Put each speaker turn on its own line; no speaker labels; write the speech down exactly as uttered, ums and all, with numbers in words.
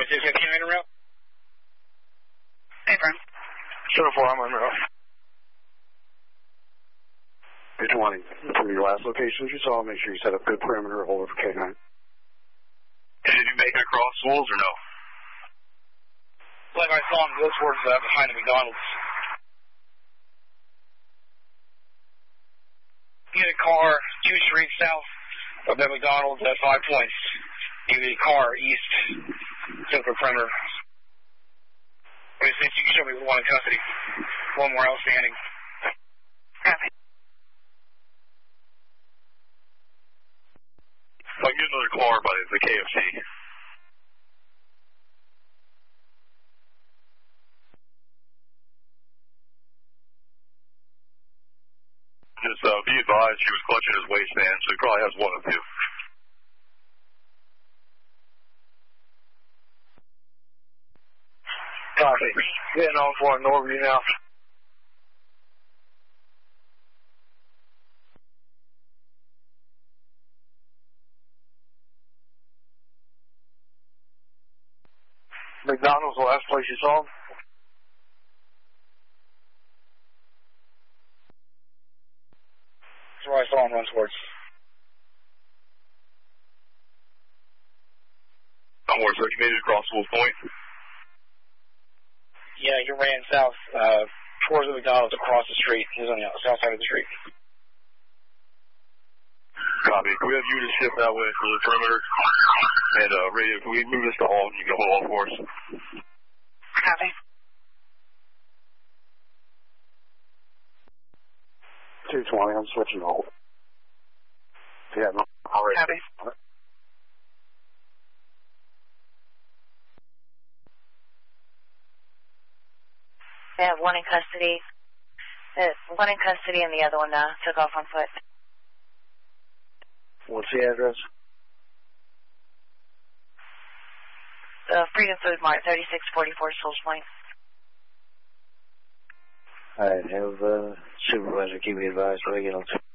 twenty-six fifteen Monroe.
Hey, friend.
Shuttle four, I'm Monroe.
two twenty. From your last locations you saw, make sure you set up good perimeter, hold it for K nine.
Did you make it across schools or no?
Like I saw him go towards uh, behind the McDonald's. He had a car two streets south of the McDonald's at five points. He had a car east, central perimeter. Since you can show me one in custody, one more outstanding.
Copy.
I get another car by the K F C. Just uh, be advised, she was clutching his waistband, so he probably has one of two.
Copy.
Getting on for Norview now. McDonald's, the last place you saw him?
That's where I saw him run towards.
I'm worried, so he made it across Wolf Point.
Yeah, he ran south uh, towards the McDonald's across the street. He was on the south side of the street.
Copy. Can we have units shift that way for the perimeter? And uh, radio, can we move this to all? You can hold all for us.
Copy.
two twenty, I'm switching to hold. Yeah, no, already.
Copy.
They have one in custody. Uh, one in custody and the other one uh, took off on foot.
What's the address?
The Freedom Food Mart, thirty-six forty-four Souls Point.
All right, have uh, supervisor keep me advised when I get on.